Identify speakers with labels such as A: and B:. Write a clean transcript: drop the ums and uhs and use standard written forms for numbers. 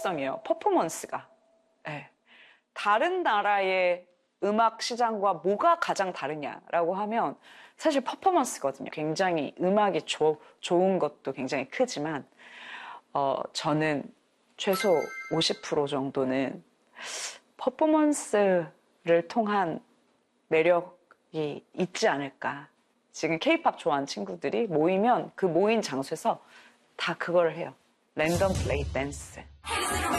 A: 효과성이에요. 퍼포먼스가. 네. 다른 나라의 음악 시장과 뭐가 가장 다르냐라고 하면 사실 퍼포먼스거든요. 굉장히 음악이 좋은 것도 굉장히 크지만 저는 최소 50% 정도는 퍼포먼스를 통한 매력이 있지 않을까. 지금 K-팝 좋아하는 친구들이 모이면 그 모인 장소에서 다 그걸 해요. 랜덤 플레이 댄스.